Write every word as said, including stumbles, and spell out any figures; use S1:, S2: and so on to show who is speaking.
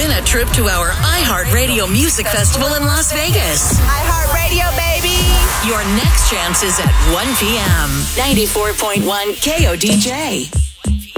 S1: win a trip to our iHeartRadio Music Festival in Las Vegas.
S2: iHeartRadio, baby.
S1: Your next chance is at one p.m. ninety-four point one K O D J.